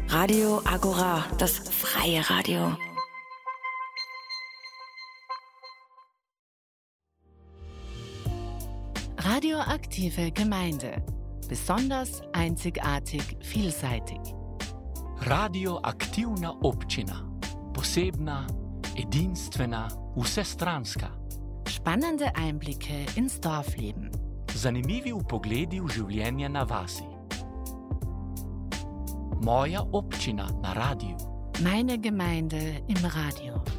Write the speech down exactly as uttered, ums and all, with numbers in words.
Radio Agora, das freie Radio. Radioaktive Gemeinde. Besonders, einzigartig, vielseitig. Radioaktivna občina. Posebna, edinstvena, vsestranska. Spannende Einblicke ins Dorfleben. Zanimivi vpogledi v življenje na vasi. Moja občina na radiju. Meine Gemeinde im Radio.